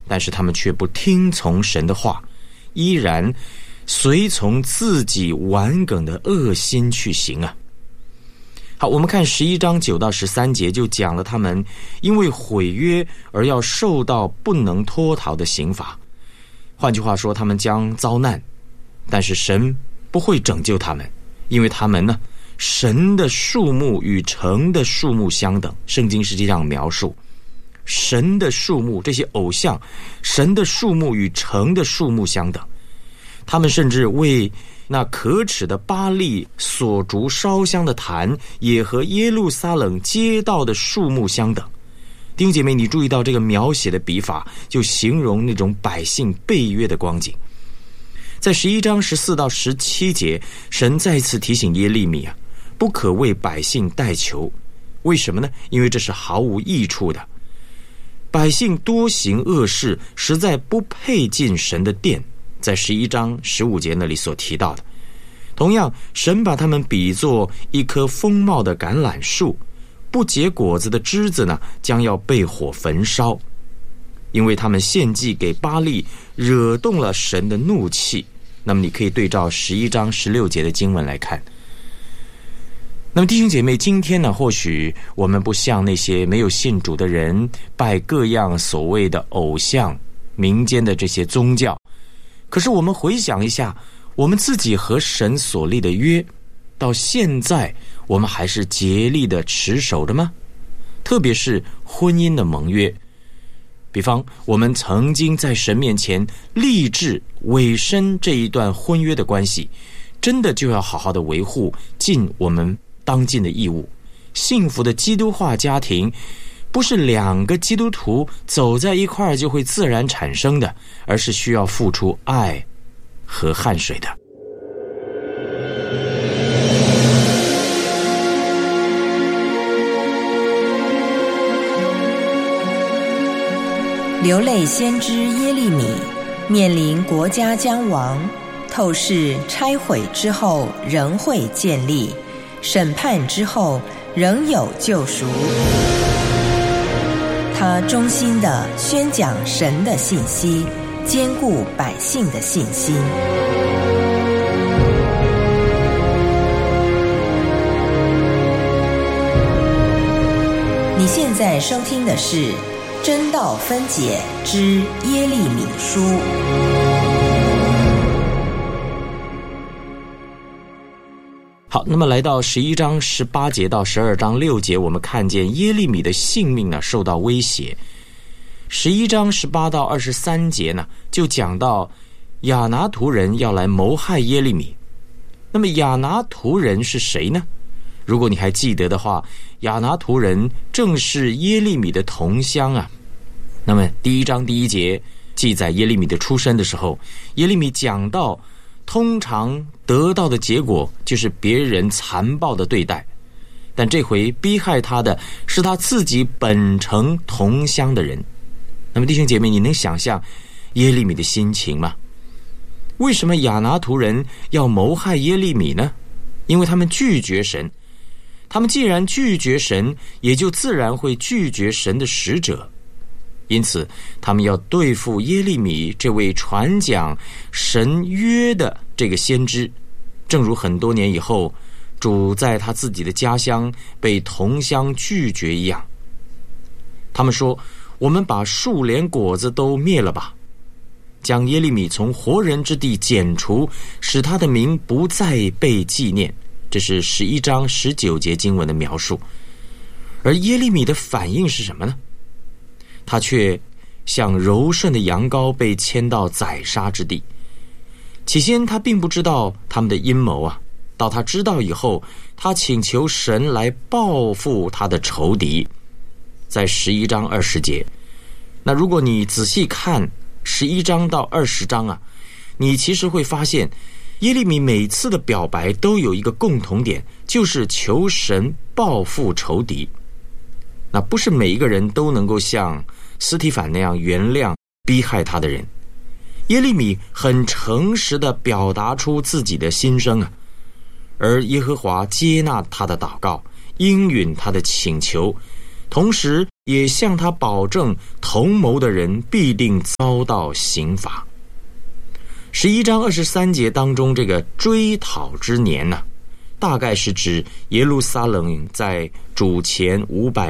但是他们却不听从神的话，依然随从自己顽梗的恶心去行啊。好，我们看11章9到13节就讲了他们因为毁约而要受到不能脱逃的刑罚。换句话说，他们将遭难，但是神不会拯救他们，因为他们呢，神的数目与城的数目相等。圣经是这样描述，神的数目，这些偶像，神的数目与城的数目相等。他们甚至为那可耻的巴力所烛烧香的坛，也和耶路撒冷街道的数目相等。弟兄姐妹，你注意到这个描写的笔法，就形容那种百姓背约的光景。在11章14到17节，神再次提醒耶利米啊，不可为百姓代求。为什么呢？因为这是毫无益处的。百姓多行恶事，实在不配进神的殿，在11章15节那里所提到的。同样，神把他们比作一棵丰茂的橄榄树，不结果子的枝子呢，将要被火焚烧，因为他们献祭给巴力，惹动了神的怒气。那么你可以对照11章16节的经文来看。那么弟兄姐妹，今天呢，或许我们不像那些没有信主的人拜各样所谓的偶像、民间的这些宗教，可是我们回想一下，我们自己和神所立的约，到现在我们还是竭力的持守的吗？特别是婚姻的盟约，比方我们曾经在神面前立志委身这一段婚约的关系，真的就要好好的维护，尽我们当尽的义务。幸福的基督化家庭不是两个基督徒走在一块儿就会自然产生的，而是需要付出爱和汗水的。 流泪先知耶利米面临国家将亡，透视拆毁之后仍会建立，审判之后仍有救赎。他忠心地宣讲神的信息，坚固百姓的信心。你现在收听的是真道分解之耶利米书。 好，那么来到11章18节到12章6节，我们看见耶利米的性命呢受到威胁。11章18到23节呢，就讲到亚拿图人要来谋害耶利米。那么亚拿图人是谁呢？如果你还记得的话，亚拿图人正是耶利米的同乡啊。那么第1章第1节记载耶利米的出生的时候，耶利米讲到通常得到的结果就是别人残暴的对待，但这回逼害他的是他自己本城同乡的人。那么弟兄姐妹，你能想象耶利米的心情吗？为什么亚拿图人要谋害耶利米呢？因为他们拒绝神。他们既然拒绝神，也就自然会拒绝神的使者。因此他们要对付耶利米这位传讲神约的这个先知，正如很多年以后主在他自己的家乡被同乡拒绝一样。他们说，我们把树连果子都灭了吧，将耶利米从活人之地剪除，使他的名不再被纪念。这是11章19节经文的描述。而耶利米的反应是什么呢？他却像柔顺的羊羔被牵到宰杀之地。起先他并不知道他们的阴谋啊，到他知道以后，他请求神来报复他的仇敌。在11章20节，那如果你仔细看11章到20章啊，你其实会发现耶利米每次的表白都有一个共同点，就是求神报复仇敌。那不是每一个人都能够像司提反那样原谅逼害他的人。耶利米很诚实地表达出自己的心声啊，而耶和华接纳他的祷告，应允他的请求， 同时也向他保证同谋的人必定遭到刑罚。11章23节当中这个追讨之年呢，大概是指耶路撒冷在主前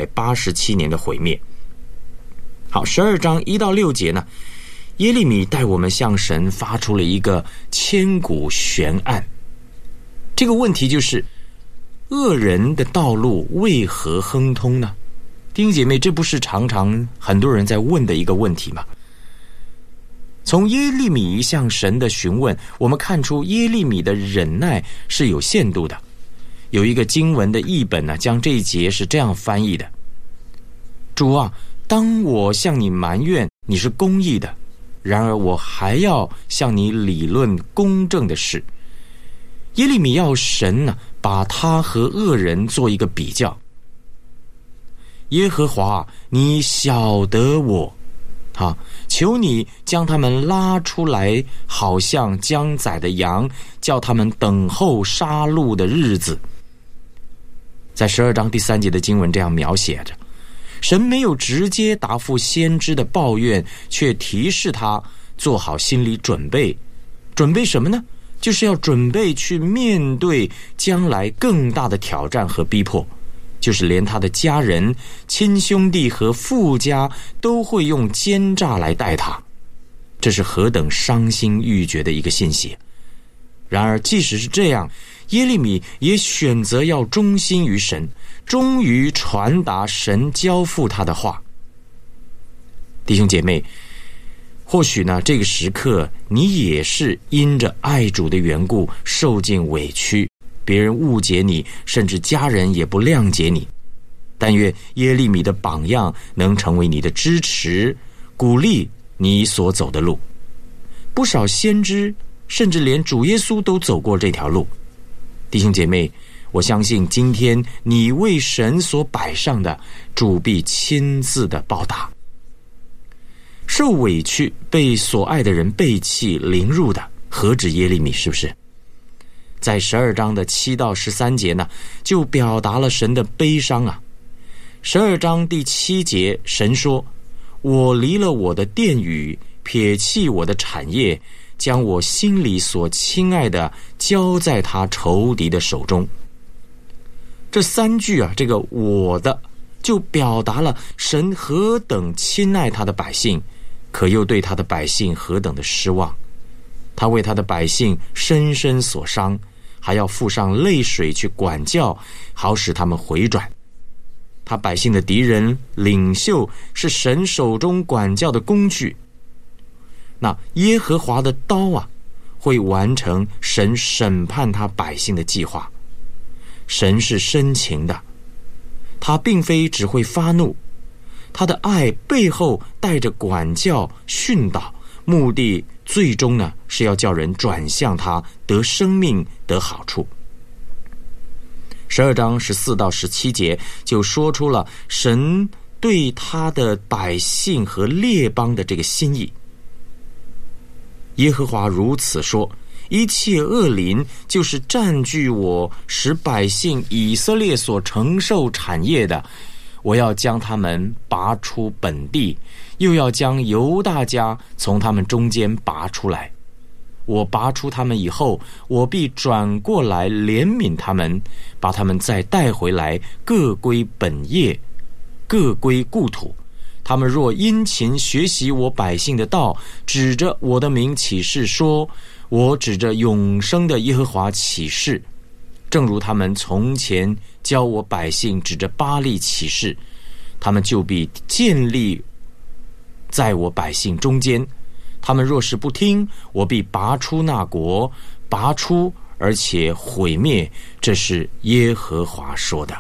587年的毁灭。好，12章1到6节呢，耶利米带我们向神发出了一个千古悬案。这个问题就是，恶人的道路为何亨通呢？弟兄姐妹，这不是常常很多人在问的一个问题吗？从耶利米向神的询问，我们看出耶利米的忍耐是有限度的。有一个经文的译本呢，将这一节是这样翻译的：主啊，当我向你埋怨你是公义的，然而我还要向你理论公正的事。耶利米要神呢，把他和恶人做一个比较。耶和华，你晓得我，求你将他们拉出来，好像将宰的羊，叫他们等候杀戮的日子。在12章第3节的经文这样描写着，神没有直接答复先知的抱怨，却提示他做好心理准备。准备什么呢？就是要准备去面对将来更大的挑战和逼迫，就是连他的家人、亲兄弟和父家都会用奸诈来待他。这是何等伤心欲绝的一个信息。然而即使是这样，耶利米也选择要忠心于神，忠于传达神交付他的话。弟兄姐妹，或许呢，这个时刻你也是因着爱主的缘故受尽委屈，别人误解你，甚至家人也不谅解你。但愿耶利米的榜样能成为你的支持，鼓励你所走的路。不少先知，甚至连主耶稣都走过这条路。弟兄姐妹，我相信今天你为神所摆上的，主必亲自的报答。受委屈，被所爱的人背弃凌辱的，何止耶利米，是不是？在12章的7到13节呢，就表达了神的悲伤啊。12章第7节，神说：我离了我的殿宇，撇弃我的产业，将我心里所亲爱的交在他仇敌的手中。这3句啊，这个我的就表达了神何等亲爱他的百姓，可又对他的百姓何等的失望。他为他的百姓深深所伤，还要付上泪水去管教，好使他们回转。他百姓的敌人领袖是神手中管教的工具。那耶和华的刀啊，会完成神审判他百姓的计划。神是深情的，他并非只会发怒，他的爱背后带着管教训导，目的最终呢，是要叫人转向他，得生命，得好处。12章14到17节就说出了神对他的百姓和列邦的这个心意。耶和华如此说：一切恶灵，就是占据我使百姓以色列所承受产业的，我要将他们拔出本地，又要将犹大家从他们中间拔出来。我拔出他们以后，我必转过来怜悯他们，把他们再带回来，各归本业，各归故土。他们若殷勤学习我百姓的道，指着我的名起誓说，我指着永生的耶和华起誓，正如他们从前教我百姓指着巴力起誓，他们就必建立在我百姓中间。他们若是不听，我必拔出那国，拔出而且毁灭。这是耶和华说的。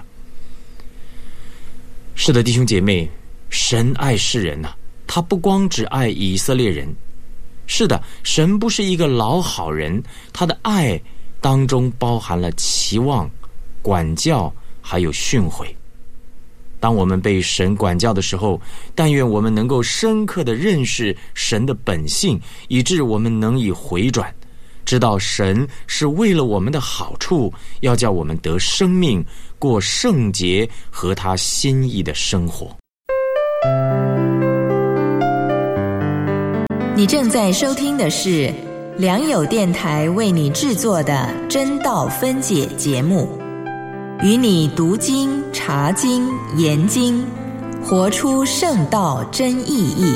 是的，弟兄姐妹，神爱世人啊，他不光只爱以色列人。是的，神不是一个老好人，他的爱当中包含了期望、管教还有训诲。当我们被神管教的时候，但愿我们能够深刻地认识神的本性，以致我们能以回转， 知道神是为了我们的好处，要叫我们得生命，过圣洁和他心意的生活。 你正在收听的是良友电台为你制作的真道分解节目，与你读经、查经、研经，活出圣道真意义。